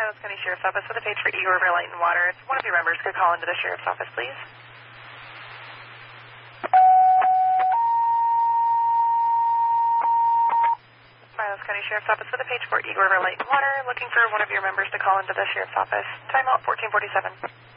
Miles County Sheriff's Office with a page for Eagle River Light and Water. If one of your members could call into the Sheriff's Office, please. Miles County Sheriff's Office with a page for Eagle River Light and Water. Looking for one of your members to call into the Sheriff's Office. Timeout 1447.